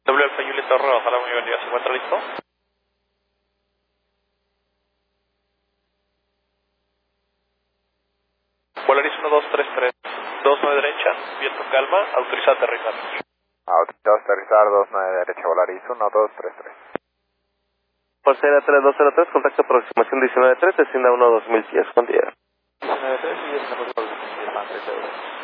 W Alfa Juliet Torre, ojalá muy bien, ¿se encuentra listo? Polaris 1233, 29 derecha, viento calma, autoriza aterrizar. Autorizado aterrizar, 29 derecha, Volaris 1233. Por Sierra 3203, contacto aproximación 19.3, descienda 1-2000 pies, buen día. 19.3 y es la